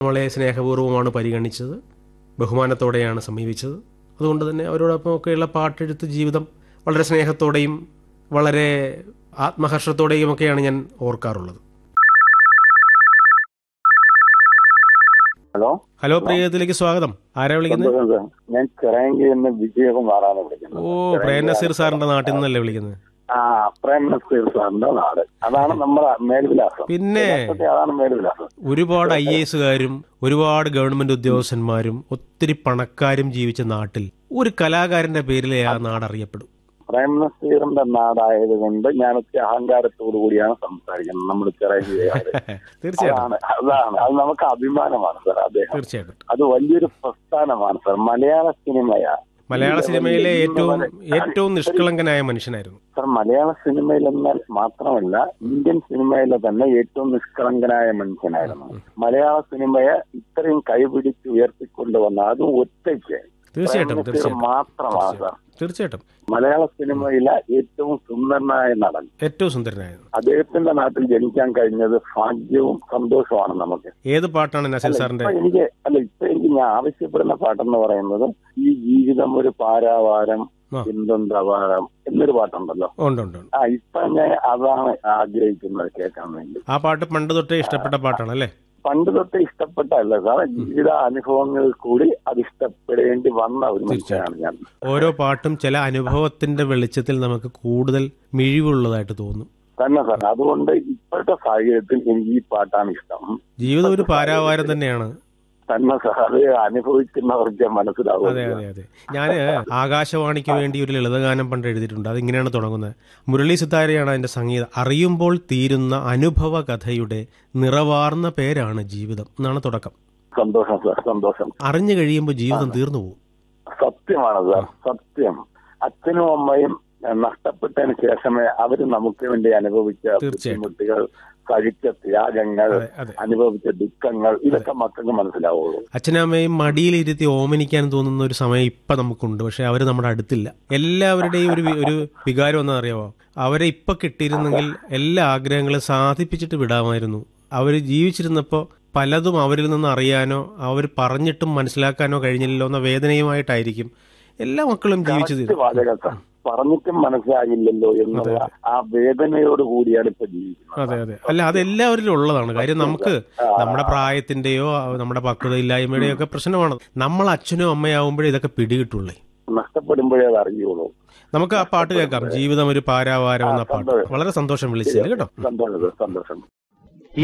നമ്മളെ സ്നേഹപൂർവ്വമാണ് പരിഗണിച്ചത്, ബഹുമാനത്തോടെയാണ് സമീപിച്ചത്. അതുകൊണ്ട് തന്നെ അവരോടൊപ്പമൊക്കെയുള്ള പാട്ടെഴുത്ത് ജീവിതം വളരെ സ്നേഹത്തോടെയും വളരെ ആത്മഹർഷത്തോടെയുമൊക്കെയാണ് ഞാൻ ഓർക്കാറുള്ളത്. ഹലോ, പ്രിയത്തിലേക്ക് സ്വാഗതം. ആരാ വിളിക്കുന്നത്? ഞാൻ ചിറയൻകീഴിൽ നിന്ന് വിജയകുമാറാണ് വിളിക്കുന്നത്. പ്രേം നസീർ സാറിന്റെ നാട്ടിൽ നിന്നല്ലേ വിളിക്കുന്നത്? പ്രേം നസീർ സാറിന്റെ നാട് അതാണ് നമ്മുടെ മേൽവിലാസം. പിന്നെ അതാണ് മേൽവിലാസം. ഒരുപാട് IAS-കാരും ഒരുപാട് ഗവൺമെന്റ് ഉദ്യോഗസ്ഥന്മാരും ഒത്തിരി പണക്കാരും ജീവിച്ച നാട്ടിൽ ഒരു കലാകാരന്റെ പേരിലേ ആ നാട് അറിയപ്പെടും. പ്രേം നസീറിന്റെ നാടായത് കൊണ്ട് ഞാൻ ഒത്തിരി അഹങ്കാരത്തോടു കൂടിയാണ് സംസാരിക്കുന്നത്. നമ്മുടെ ചിറയൻകീഴ് തീർച്ചയായിട്ടും അതാണ് അത് നമുക്ക് അഭിമാനമാണ് സാർ. അദ്ദേഹം തീർച്ചയായിട്ടും അത് വലിയൊരു പ്രസ്ഥാനമാണ് സാർ. മലയാള സിനിമയിലെ ഏറ്റവും നിഷ്കളങ്കനായ മനുഷ്യനായിരുന്നു സാർ. മലയാള സിനിമയിൽ എന്നാൽ മാത്രമല്ല, ഇന്ത്യൻ സിനിമയിലെ തന്നെ ഏറ്റവും നിഷ്കളങ്കനായ മനുഷ്യനായിരുന്നു. മലയാള സിനിമയെ ഇത്രയും കൈപിടിച്ച് ഉയർത്തിക്കൊണ്ടുവന്ന അതും ഒറ്റയ്ക്ക് മാത്രമാണ് സാർ. തീർച്ചയായിട്ടും മലയാള സിനിമയിലെ ഏറ്റവും സുന്ദരനായ അദ്ദേഹത്തിന്റെ നാട്ടിൽ ജനിക്കാൻ കഴിഞ്ഞത് ഭാഗ്യവും സന്തോഷമാണ് നമുക്ക്. ഏത് പാട്ടാണ് നസീർ സാറിന്റെ? ഇപ്പൊ എനിക്ക് ഞാൻ ആവശ്യപ്പെടുന്ന പാട്ടെന്ന് പറയുന്നത് ഈ ജീവിതം ഒരു പാരാവാരം എന്തുണ്ടാവാരം എന്നൊരു പാട്ടുണ്ടല്ലോ. ഇപ്പൊ ഞാൻ അതാണ് ആഗ്രഹിക്കുന്നത് കേൾക്കാൻ വേണ്ടി. ആ പാട്ട് പണ്ട് തൊട്ടേ ഇഷ്ടപ്പെട്ട പാട്ടാണല്ലേ? പണ്ട് തൊട്ട് ഇഷ്ടപ്പെട്ടല്ല സാറേ, ജീവിത അനുഭവങ്ങൾ കൂടി അത് ഇഷ്ടപ്പെടേണ്ടി വന്ന ഒരു മനുഷ്യനാണ് ഞാൻ. ഓരോ പാട്ടും ചില അനുഭവത്തിന്റെ വെളിച്ചത്തിൽ നമുക്ക് കൂടുതൽ മിഴിവുള്ളതായിട്ട് തോന്നും തന്നെ സാർ. അതുകൊണ്ട് ഇപ്പോഴത്തെ സാഹചര്യത്തിൽ എനിക്ക് ഈ പാട്ടാണ് ഇഷ്ടം. ജീവിതം ഒരു പാരാവാരം തന്നെയാണ് തന്നെ സാർ. അത് അനുഭവിക്കുന്നവർക്ക് മനസ്സിലാവും. അതെ അതെ അതെ. ഞാൻ ആകാശവാണിക്ക് വേണ്ടി ഒരു ലളിതഗാനം പണ്ട് എഴുതിയിട്ടുണ്ട്. അതിങ്ങനെയാണ് തുടങ്ങുന്നത്. മുരളി സിത്താരയാണ് അതിന്റെ സംഗീതം. അറിയുമ്പോൾ തീരുന്ന അനുഭവ കഥയുടെ നിറവാർന്ന പേരാണ് ജീവിതം എന്നാണ് തുടക്കം. സന്തോഷം സാർ, സന്തോഷം. അറിഞ്ഞു കഴിയുമ്പോൾ ജീവിതം തീർന്നു പോകും. സത്യമാണ് സാർ, സത്യം. അച്ഛനും അമ്മയും നഷ്ടപ്പെട്ടതിന് ശേഷമേ അവര് നമുക്ക് വേണ്ടി അനുഭവിച്ച ബുദ്ധിമുട്ടുകൾ, കഴിച്ച ത്യാഗങ്ങൾ, അനുഭവിച്ച ദുഃഖങ്ങൾ ഇതൊക്കെ മക്കൾക്ക് മനസ്സിലാവുള്ളൂ. അച്ഛനമ്മയും മടിയിലിരുത്തി ഓമനിക്കാൻ തോന്നുന്ന ഒരു സമയം ഇപ്പൊ നമുക്കുണ്ട്. പക്ഷെ അവര് നമ്മുടെ അടുത്തില്ല. എല്ലാവരുടെയും ഒരു വികാരം എന്താ അറിയാമോ? അവരെ ഇപ്പൊ കിട്ടിയിരുന്നെങ്കിൽ എല്ലാ ആഗ്രഹങ്ങളും സാധിപ്പിച്ചിട്ട് വിടാമായിരുന്നു. അവര് ജീവിച്ചിരുന്നപ്പോ പലതും അവരിൽ നിന്ന് അറിയാനോ അവർ പറഞ്ഞിട്ടും മനസ്സിലാക്കാനോ കഴിഞ്ഞില്ലല്ലോ എന്ന വേദനയുമായിട്ടായിരിക്കും എല്ലാ മക്കളും ജീവിച്ചത്. പറഞ്ഞിട്ടും മനസ്സിലാകില്ലല്ലോ എന്നുള്ള ആ വേദനയോട് കൂടിയാണ് ഇപ്പൊ ജീവിക്കുന്നത്. അതെ അതെ. അല്ല, അതെല്ലാവരിലും ഉള്ളതാണ്. കാര്യം നമുക്ക് നമ്മുടെ പ്രായത്തിന്റെയോ നമ്മുടെ പക്വതയില്ലായ്മയുടെയോ ഒക്കെ പ്രശ്നമാണ്. നമ്മൾ അച്ഛനോ അമ്മയാവുമ്പോഴേ ഇതൊക്കെ പിടികിട്ടുള്ളേ. നഷ്ടപ്പെടുമ്പോഴേ അത് അറിയുള്ളൂ. നമുക്ക് ആ പാട്ട് കേൾക്കാം, ജീവിതം ഒരു പാരാവാരം എന്ന പാട്ട്. വളരെ സന്തോഷം വിളിച്ചത് കേട്ടോ. സന്തോഷം.